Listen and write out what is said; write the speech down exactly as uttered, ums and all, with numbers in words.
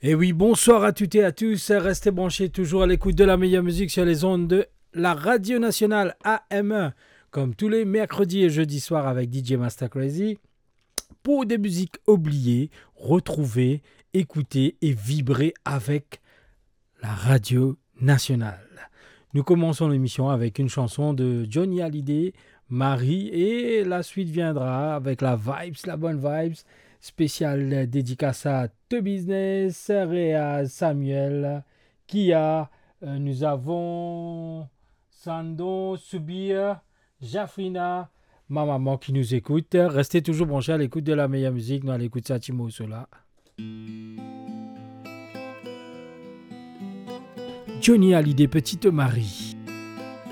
Et oui, bonsoir à toutes et à tous. Restez branchés toujours à l'écoute de la meilleure musique sur les ondes de la Radio Nationale A M un, comme tous les mercredis et jeudis soirs avec D J Master Crazy, pour des musiques oubliées, retrouvées, écoutées et vibrer avec la Radio Nationale. Nous commençons l'émission avec une chanson de Johnny Hallyday, Marie, et la suite viendra avec la vibes, la bonne vibes, spéciale dédicace à The Business, Réa, Samuel, Kia, euh, nous avons Sando, Subir, Jafrina, ma maman qui nous écoute. Restez toujours branchés à l'écoute de la meilleure musique, nous à l'écoute de Satimo Sola. Johnny Hallyday, Petite Marie.